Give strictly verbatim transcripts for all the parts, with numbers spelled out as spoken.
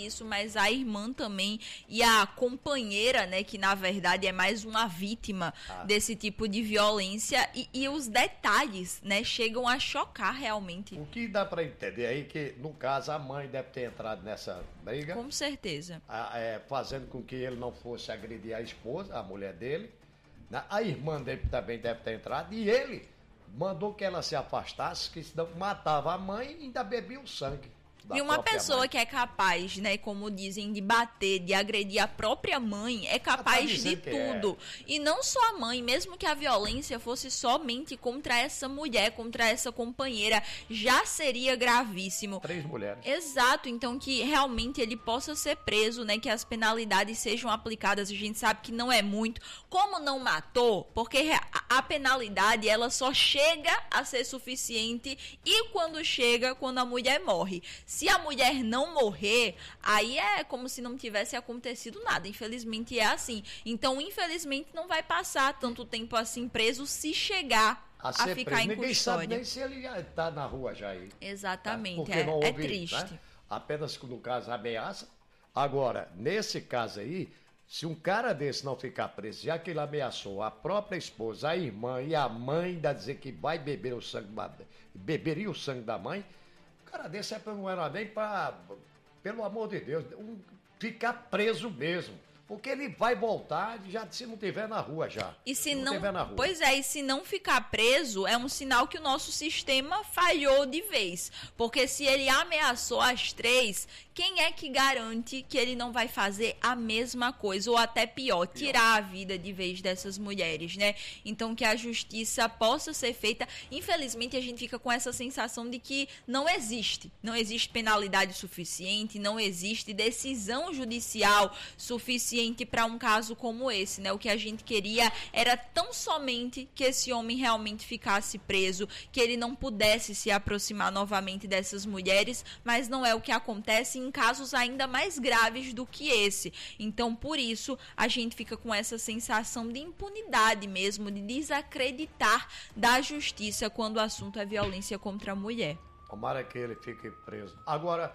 isso, mas a irmã também e a companheira, né, que na verdade é mais uma vítima ah. desse tipo de violência, e, e os detalhes, né, chegam a chocar realmente. O que dá para entender aí que, no caso, a mãe deve ter entrado nessa briga. Com certeza. A, é, fazendo com que ele não fosse agredir a esposa, a mulher dele. Né? A irmã dele também deve ter entrado, e ele mandou que ela se afastasse, que senão matava a mãe e ainda bebia o sangue. E uma pessoa mãe. que é capaz, né, como dizem, de bater, de agredir a própria mãe, é capaz tá de tudo. É. E não só a mãe, mesmo que a violência fosse somente contra essa mulher, contra essa companheira, já seria gravíssimo. Três mulheres. Exato, então que realmente ele possa ser preso, né, que as penalidades sejam aplicadas. A gente sabe que não é muito. Como não matou, porque a penalidade, ela só chega a ser suficiente, e quando chega, quando a mulher morre. Se a mulher não morrer, aí é como se não tivesse acontecido nada. Infelizmente é assim. Então, infelizmente, não vai passar tanto tempo assim preso se chegar a, a ficar preso. em Ninguém custódia. Sabe nem se ele já está na rua já aí. Exatamente. Tá? É, houve, é triste. Né? Apenas no caso ameaça. Agora, nesse caso aí, se um cara desse não ficar preso, já que ele ameaçou a própria esposa, a irmã e a mãe, ainda dizer que vai beber o sangue, beberia o sangue da mãe, o cara desse é, não era nem para, pelo amor de Deus, um, ficar preso mesmo. Porque ele vai voltar já se não tiver na rua já. E se, se não, não tiver na rua. Pois é, e se não ficar preso, é um sinal que o nosso sistema falhou de vez. Porque se ele ameaçou as três, quem é que garante que ele não vai fazer a mesma coisa? Ou até pior, pior. tirar a vida de vez dessas mulheres, né? Então que a justiça possa ser feita. Infelizmente a gente fica com essa sensação de que não existe. Não existe penalidade suficiente, não existe decisão judicial suficiente para um caso como esse, né? O que a gente queria era tão somente que esse homem realmente ficasse preso, que ele não pudesse se aproximar novamente dessas mulheres, mas não é o que acontece em casos ainda mais graves do que esse. Então, por isso, a gente fica com essa sensação de impunidade mesmo, de desacreditar da justiça quando o assunto é violência contra a mulher. Tomara que ele fique preso. Agora,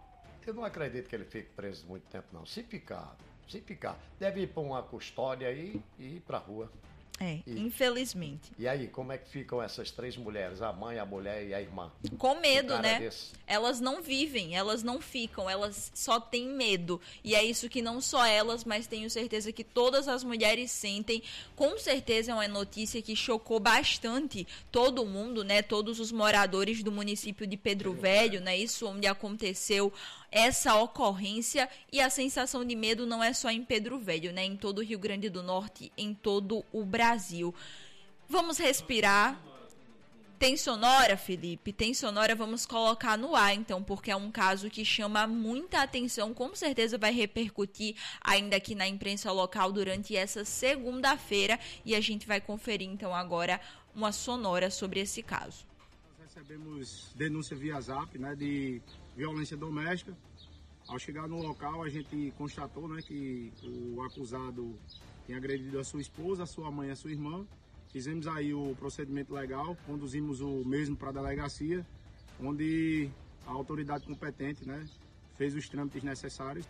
eu não acredito que ele fique preso muito tempo, não. Se ficar... Se ficar, deve ir para uma custódia aí e ir para a rua. É, e, infelizmente. E aí, como é que ficam essas três mulheres, a mãe, a mulher e a irmã? Com medo, né? Desse. Elas não vivem, elas não ficam, elas só têm medo. E é isso que não só elas, mas tenho certeza que todas as mulheres sentem. Com certeza é uma notícia que chocou bastante todo mundo, né? Todos os moradores do município de Pedro Velho, né? Isso onde aconteceu essa ocorrência, e a sensação de medo não é só em Pedro Velho, né? Em todo o Rio Grande do Norte, em todo o Brasil. Vamos respirar. Tem sonora, Felipe? Tem sonora, vamos colocar no ar, então, porque é um caso que chama muita atenção, com certeza vai repercutir ainda aqui na imprensa local durante essa segunda-feira, e a gente vai conferir, então, agora uma sonora sobre esse caso. Nós recebemos denúncia via Zap, né, de violência doméstica. Ao chegar no local, a gente constatou, né, que o acusado tinha agredido a sua esposa, a sua mãe e a sua irmã. Fizemos aí o procedimento legal, conduzimos o mesmo para a delegacia, onde a autoridade competente, né, fez os trâmites necessários.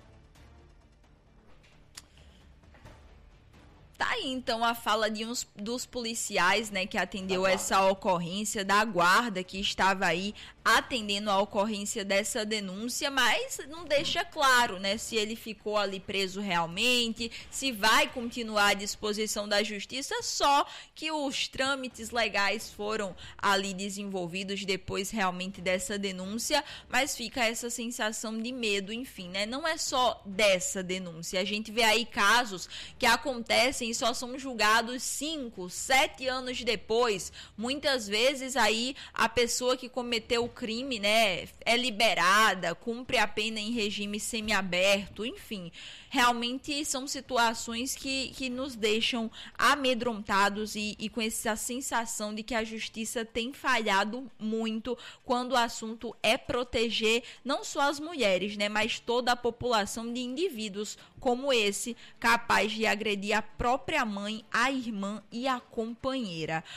Tá aí, então, a fala de uns dos policiais, né, que atendeu essa ocorrência, da guarda que estava aí atendendo a ocorrência dessa denúncia, mas não deixa claro, né, se ele ficou ali preso realmente, se vai continuar à disposição da justiça, só que os trâmites legais foram ali desenvolvidos depois realmente dessa denúncia, mas fica essa sensação de medo, enfim, né, não é só dessa denúncia, a gente vê aí casos que acontecem e só são julgados cinco, sete anos depois. Muitas vezes aí a pessoa que cometeu o crime, né, é liberada, cumpre a pena em regime semiaberto, enfim. Realmente são situações que, que nos deixam amedrontados e, e com essa sensação de que a justiça tem falhado muito quando o assunto é proteger não só as mulheres, né, mas toda a população de indivíduos como esse, capaz de agredir a própria mãe, a irmã e a companheira.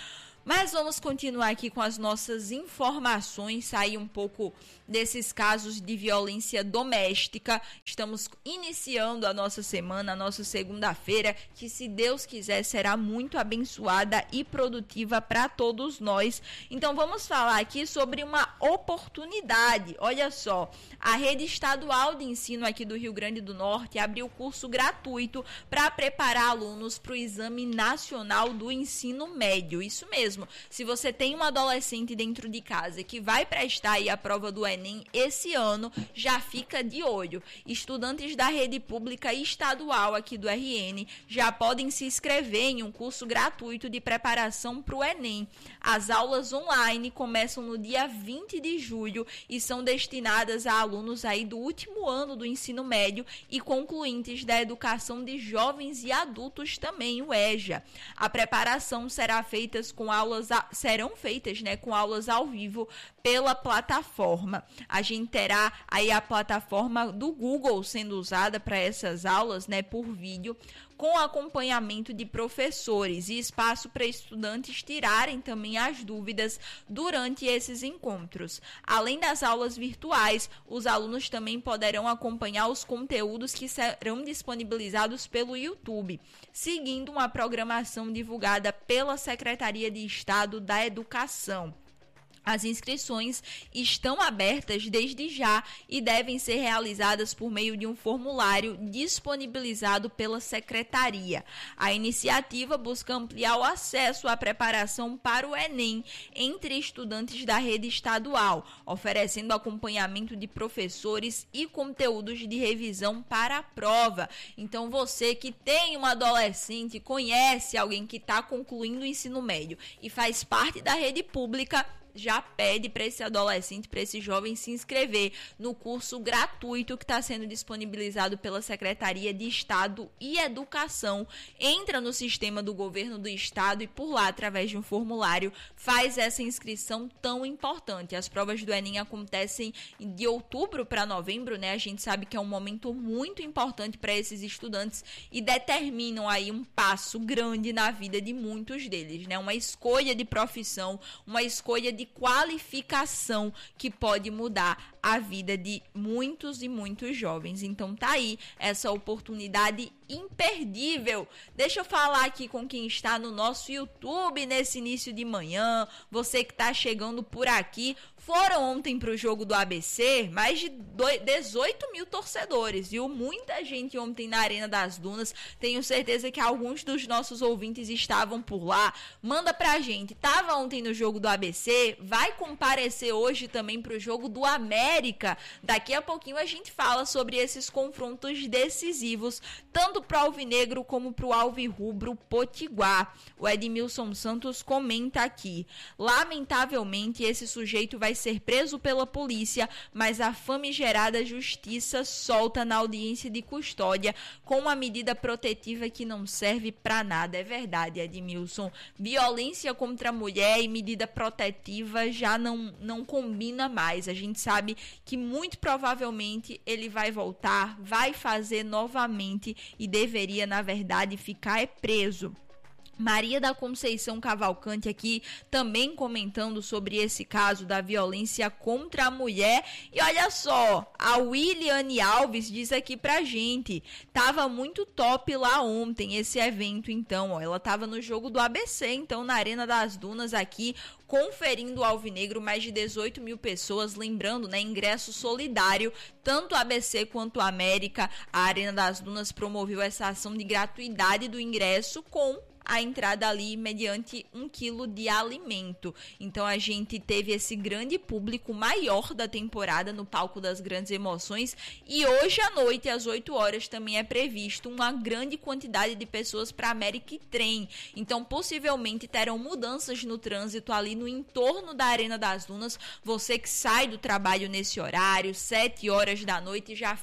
Mas vamos continuar aqui com as nossas informações, sair um pouco desses casos de violência doméstica. Estamos iniciando a nossa semana, a nossa segunda-feira, que, se Deus quiser, será muito abençoada e produtiva para todos nós. Então vamos falar aqui sobre uma oportunidade. Olha só, a rede estadual de ensino aqui do Rio Grande do Norte abriu curso gratuito para preparar alunos para o Exame Nacional do Ensino Médio. Isso mesmo. Se você tem um adolescente dentro de casa que vai prestar aí a prova do Enem esse ano, já fica de olho. Estudantes da rede pública e estadual aqui do R N já podem se inscrever em um curso gratuito de preparação para o Enem. As aulas online começam no dia vinte de julho e são destinadas a alunos aí do último ano do ensino médio e concluintes da educação de jovens e adultos também, o EJA. A preparação será feita com aulas serão feitas, né, com aulas ao vivo pela plataforma. A gente terá aí a plataforma do Google sendo usada para essas aulas, né, por vídeo, com acompanhamento de professores e espaço para estudantes tirarem também as dúvidas durante esses encontros. Além das aulas virtuais, os alunos também poderão acompanhar os conteúdos que serão disponibilizados pelo YouTube, seguindo uma programação divulgada pela Secretaria de Estado da Educação. As inscrições estão abertas desde já e devem ser realizadas por meio de um formulário disponibilizado pela Secretaria. A iniciativa busca ampliar o acesso à preparação para o Enem entre estudantes da rede estadual, oferecendo acompanhamento de professores e conteúdos de revisão para a prova. Então, você que tem um adolescente, conhece alguém que está concluindo o ensino médio e faz parte da rede pública, já pede para esse adolescente, para esse jovem se inscrever no curso gratuito que está sendo disponibilizado pela Secretaria de Estado e Educação. Entra no sistema do governo do estado e por lá, através de um formulário, faz essa inscrição tão importante. As provas do Enem acontecem de outubro para novembro, né? A gente sabe que é um momento muito importante para esses estudantes e determinam aí um passo grande na vida de muitos deles, né? Uma escolha de profissão, uma escolha de qualificação que pode mudar a vida de muitos e muitos jovens. Então tá aí essa oportunidade imperdível. Deixa eu falar aqui com quem está no nosso YouTube nesse início de manhã. Você que está chegando por aqui, foram ontem para o jogo do A B C mais de dezoito mil torcedores, viu? Muita gente ontem na Arena das Dunas. Tenho certeza que alguns dos nossos ouvintes estavam por lá. Manda pra gente. Tava ontem no jogo do A B C, vai comparecer hoje também para o jogo do América. Daqui a pouquinho a gente fala sobre esses confrontos decisivos, tanto para o Alvinegro como para o Alvirrubro Potiguar. O Edmilson Santos comenta aqui: lamentavelmente esse sujeito vai ser preso pela polícia, mas a famigerada justiça solta na audiência de custódia com uma medida protetiva que não serve para nada. É verdade, Edmilson. Violência contra a mulher e medida protetiva já não, não combina mais. A gente sabe que muito provavelmente ele vai voltar, vai fazer novamente e deveria, na verdade, ficar é preso. Maria da Conceição Cavalcante aqui também comentando sobre esse caso da violência contra a mulher. E olha só, a Williane Alves diz aqui pra gente: tava muito top lá ontem esse evento. Então, ó, ela tava no jogo do A B C, então na Arena das Dunas aqui, conferindo o Alvinegro, mais de dezoito mil pessoas, lembrando, né, ingresso solidário, tanto a A B C quanto a América. A Arena das Dunas promoveu essa ação de gratuidade do ingresso com a entrada ali mediante um quilo de alimento. Então a gente teve esse grande público maior da temporada no palco das grandes emoções, e hoje à noite às oito horas também é previsto uma grande quantidade de pessoas para América e Trem. Então possivelmente terão mudanças no trânsito ali no entorno da Arena das Dunas. Você que sai do trabalho nesse horário, sete horas da noite, já fica atento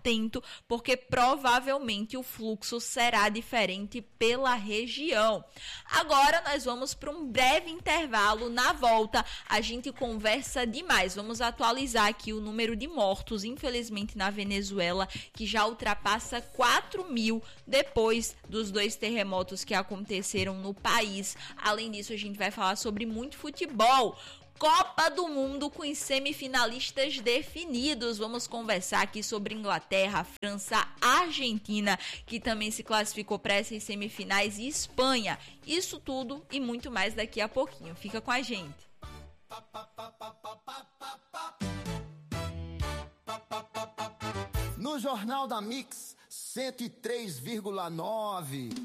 atento, porque provavelmente o fluxo será diferente pela região. Agora nós vamos para um breve intervalo. Na volta a gente conversa demais. Vamos atualizar aqui o número de mortos, infelizmente, na Venezuela, que já ultrapassa quatro mil depois dos dois terremotos que aconteceram no país. Além disso, a gente vai falar sobre muito futebol. Copa do Mundo com os semifinalistas definidos. Vamos conversar aqui sobre Inglaterra, França, Argentina, que também se classificou para essas semifinais, e Espanha. Isso tudo e muito mais daqui a pouquinho. Fica com a gente. No Jornal da Mix cento e três vírgula nove.